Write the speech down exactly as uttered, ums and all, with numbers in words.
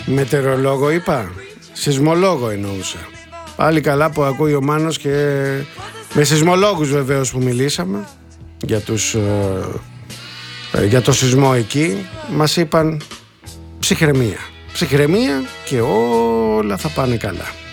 Μετεωρολόγο είπα, σεισμολόγο εννοούσα. Πάλι καλά που ακούει ο Μάνος και με σεισμολόγους βεβαίως που μιλήσαμε για, τους, ε, για το σεισμό εκεί. Μας είπαν ψυχραιμία, ψυχραιμία και όλα θα πάνε καλά.